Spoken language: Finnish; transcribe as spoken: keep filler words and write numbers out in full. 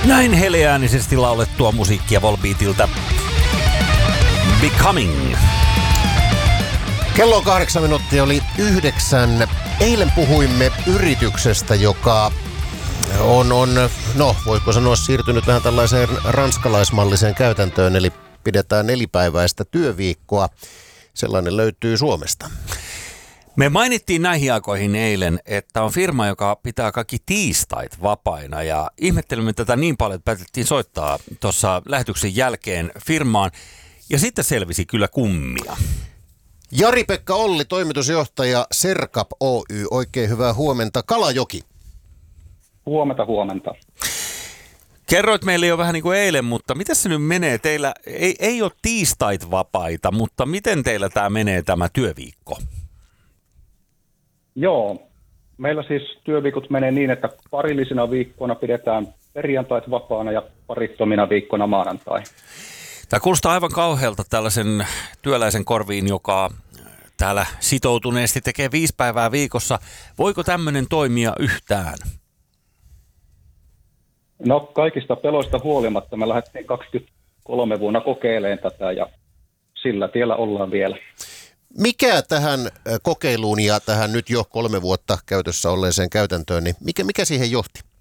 Näin heleäänisesti laulettua musiikkia Volbeatilta. Becoming. Kello on kahdeksan minuuttia, oli yhdeksän. Eilen puhuimme yrityksestä, joka on, on, no voisiko sanoa, siirtynyt vähän tällaiseen ranskalaismalliseen käytäntöön, eli pidetään nelipäiväistä työviikkoa. Sellainen löytyy Suomesta. Me mainittiin näihin aikoihin eilen, että on firma, joka pitää kaikki tiistait vapaina, ja ihmettelimme tätä niin paljon, että päätettiin soittaa tuossa lähetyksen jälkeen firmaan, ja sitten selvisi kyllä kummia. Jari-Pekka Olli, toimitusjohtaja Serkap Oy, oikein hyvää huomenta. Kalajoki. Huomenta, huomenta. Kerroit meille jo vähän niin kuin eilen, mutta miten se nyt menee? Teillä ei, ei ole tiistait vapaita, mutta miten teillä tämä menee tämä työviikko? Joo, meillä siis työviikot menee niin, että parillisina viikkoina pidetään perjantait vapaana ja parittomina viikkoina maanantai. Tämä kuulostaa aivan kauhealta tällaisen työläisen korviin, joka täällä sitoutuneesti tekee viisi päivää viikossa. Voiko tämmöinen toimia yhtään? No kaikista peloista huolimatta me lähdettiin kaksikymmentäkolme vuonna kokeilemaan tätä ja sillä tiellä ollaan vielä. Mikä tähän kokeiluun ja tähän nyt jo kolme vuotta käytössä olleeseen käytäntöön, niin mikä, mikä siihen johti?